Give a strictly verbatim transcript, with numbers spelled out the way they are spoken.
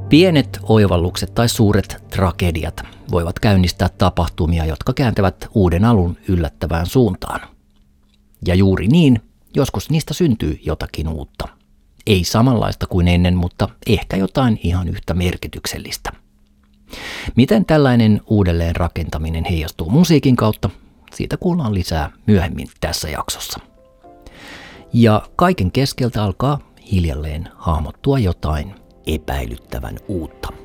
Pienet oivallukset tai suuret tragediat voivat käynnistää tapahtumia, jotka kääntävät uuden alun yllättävään suuntaan. Ja juuri niin, joskus niistä syntyy jotakin uutta. Ei samanlaista kuin ennen, mutta ehkä jotain ihan yhtä merkityksellistä. Miten tällainen uudelleen rakentaminen heijastuu musiikin kautta? Siitä kuullaan lisää myöhemmin tässä jaksossa. Ja kaiken keskeltä alkaa hiljalleen hahmottua jotain epäilyttävän uutta.